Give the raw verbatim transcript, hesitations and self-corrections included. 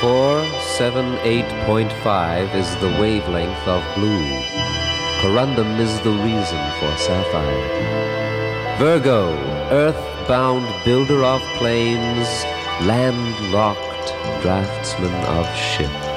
four seven eight point five is the wavelength of blue. Corundum is the reason for sapphire. Virgo, earth-bound builder of planes, landlocked draftsman of ship.